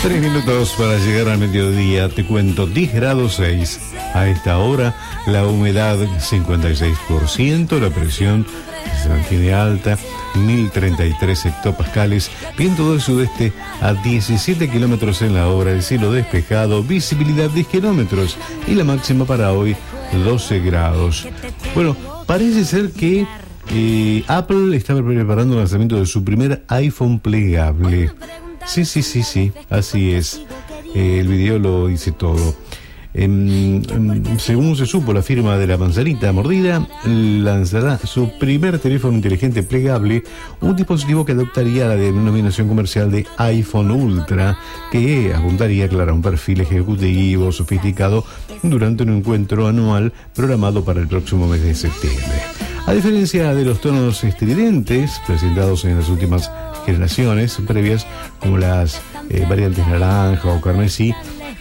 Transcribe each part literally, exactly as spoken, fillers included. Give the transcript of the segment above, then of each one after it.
Tres minutos para llegar al mediodía. Te cuento, diez grados seis. A esta hora, la humedad cincuenta y seis por ciento, la presión se mantiene alta, mil treinta y tres hectopascales, viento del sudeste a diecisiete kilómetros en la hora, el cielo despejado, visibilidad diez kilómetros y la máxima para hoy doce grados. Bueno, parece ser que eh, Apple está preparando el lanzamiento de su primer iPhone plegable. Sí, sí, sí, sí, así es. Eh, el video lo dice todo. Eh, eh, según se supo, la firma de la manzanita mordida lanzará su primer teléfono inteligente plegable, un dispositivo que adoptaría la denominación comercial de iPhone Ultra, que apuntaría, claro, a un perfil ejecutivo sofisticado durante un encuentro anual programado para el próximo mes de septiembre. A diferencia de los tonos estridentes presentados en las últimas generaciones previas, como las eh, variantes naranja o carmesí,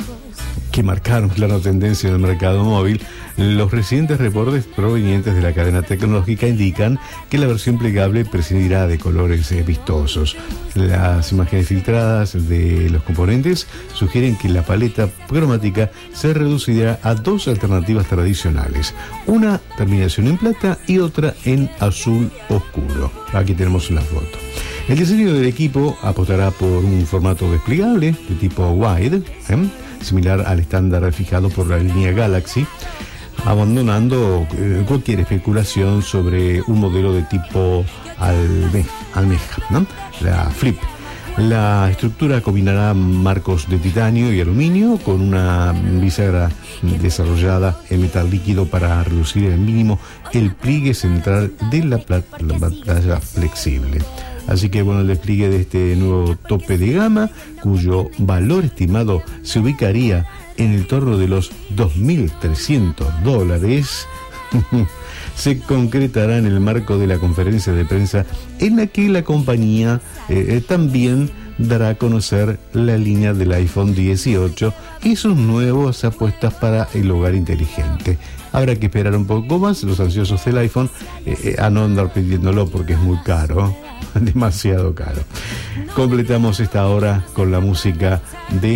que marcaron claro tendencia en el mercado móvil, los recientes reportes provenientes de la cadena tecnológica indican que la versión plegable prescindirá de colores eh, vistosos. Las imágenes filtradas de los componentes sugieren que la paleta cromática se reducirá a dos alternativas tradicionales, una terminación en plata y otra en azul oscuro. Aquí tenemos una foto. El diseño del equipo apostará por un formato desplegable de tipo wide, ¿eh? similar al estándar fijado por la línea Galaxy, abandonando eh, cualquier especulación sobre un modelo de tipo alme, almeja, ¿no? La Flip. La estructura combinará marcos de titanio y aluminio con una bisagra desarrollada en metal líquido para reducir al mínimo el pliegue central de la, plat- la pantalla flexible. Así que bueno, el despliegue de este nuevo tope de gama, cuyo valor estimado se ubicaría en el torno de los dos mil trescientos dólares, se concretará en el marco de la conferencia de prensa en la que la compañía eh, también dará a conocer la línea del iPhone dieciocho y sus nuevas apuestas para el hogar inteligente. Habrá que esperar un poco más, los ansiosos del iPhone, eh, a no andar pidiéndolo porque es muy caro, demasiado caro. Completamos esta hora con la música de